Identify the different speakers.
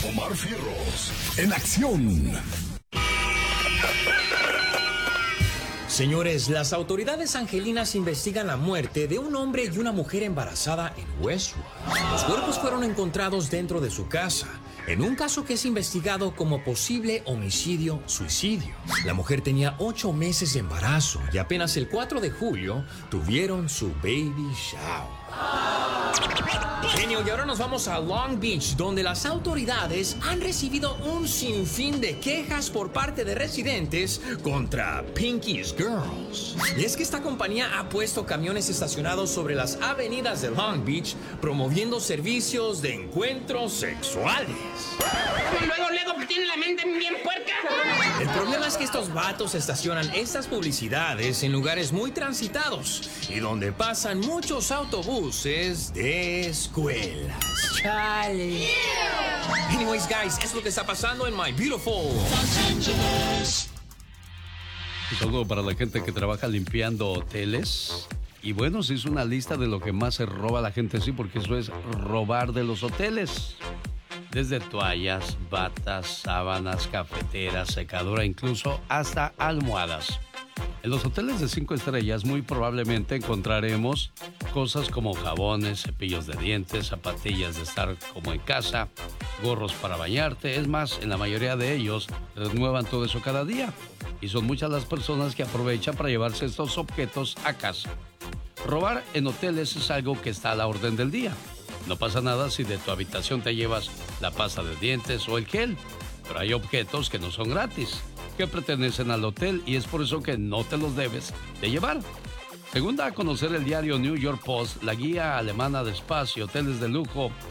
Speaker 1: Omar Fierros, en acción.
Speaker 2: Señores, las autoridades angelinas investigan la muerte de un hombre y una mujer embarazada en Westwood. Los cuerpos fueron encontrados dentro de su casa, en un caso que es investigado como posible homicidio-suicidio. La mujer tenía 8 meses de embarazo y apenas el 4 de julio tuvieron su baby shower. Genio, y ahora nos vamos a Long Beach, donde las autoridades han recibido un sinfín de quejas por parte de residentes contra Pinky's Girls. Y es que esta compañía ha puesto camiones estacionados sobre las avenidas de Long Beach promoviendo servicios de encuentros sexuales.
Speaker 3: Luego, tiene la mente bien puerca.
Speaker 2: El problema es que estos vatos estacionan estas publicidades en lugares muy transitados y donde pasan muchos autobuses de escuelas. Chale. Anyways, guys, es lo que está pasando en My Beautiful Los Angeles.
Speaker 4: Un saludo para la gente que trabaja limpiando hoteles. Y bueno, se hizo una lista de lo que más se roba la gente, sí, porque eso es robar de los hoteles. Desde toallas, batas, sábanas, cafeteras, secadora, incluso hasta almohadas. En los hoteles de 5 estrellas muy probablemente encontraremos cosas como jabones, cepillos de dientes, zapatillas de estar como en casa, gorros para bañarte. Es más, en la mayoría de ellos renuevan todo eso cada día. Y son muchas las personas que aprovechan para llevarse estos objetos a casa. Robar en hoteles es algo que está a la orden del día. No pasa nada si de tu habitación te llevas la pasta de dientes o el gel, pero hay objetos que no son gratis, que pertenecen al hotel y es por eso que no te los debes de llevar. Según da a conocer el diario New York Post, la guía alemana de espacio, hoteles de lujo